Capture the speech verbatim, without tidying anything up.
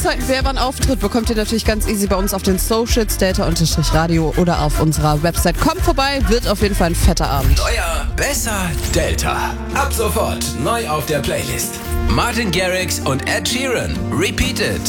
Uhrzeiten, wer wann auftritt, bekommt ihr natürlich ganz easy bei uns auf den Socials, Delta-Radio oder auf unserer Website. Kommt vorbei, wird auf jeden Fall ein fetter Abend. Neuer, besser, Delta. Ab sofort neu auf der Playlist. Martin Garrix und Ed Sheeran. Repeated.